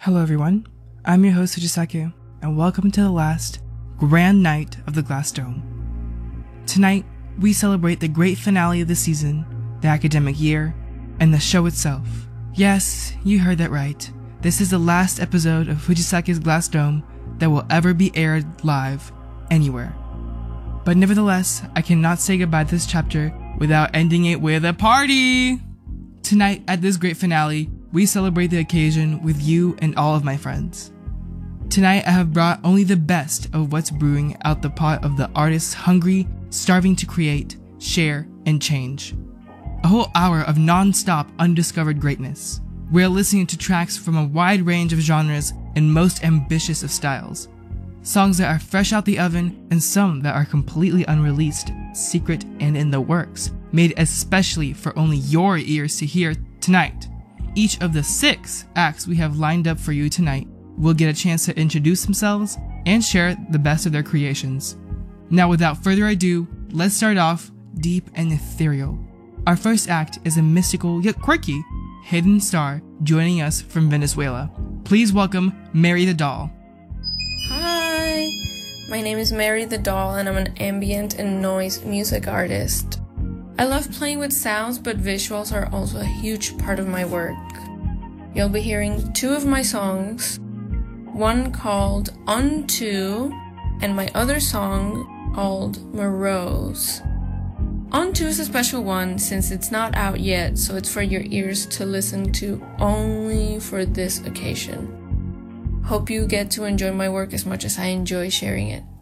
Hello everyone, I'm your host Fujisaki, and welcome to the last grand night of the Glass Dome. Tonight, we celebrate the great finale of the season, the academic year, and the show itself. Yes, you heard that right. This is the last episode of Fujisaki's Glass Dome that will ever be aired live anywhere. But nevertheless, I cannot say goodbye to this chapter without ending it with a party! Tonight, at this great finale, we celebrate the occasion with you and all of my friends. Tonight I have brought only the best of what's brewing out the pot of the artists hungry, starving to create, share, and change. A whole hour of non-stop undiscovered greatness. We're listening to tracks from a wide range of genres and most ambitious of styles. Songs that are fresh out the oven and some that are completely unreleased, secret, and in the works, made especially for only your ears to hear tonight. Each of the 6 acts we have lined up for you tonight will get a chance to introduce themselves and share the best of their creations. Now without further ado, let's start off deep and ethereal. Our first act is a mystical yet quirky hidden star joining us from Venezuela. Please welcome Mary the Doll. Hi, my name is Mary the Doll and I'm an ambient and noise music artist. I love playing with sounds, but visuals are also a huge part of my work. You'll be hearing 2 of my songs, one called Unto and my other song called Morose. Unto is a special one since it's not out yet, so it's for your ears to listen to only for this occasion. Hope you get to enjoy my work as much as I enjoy sharing it.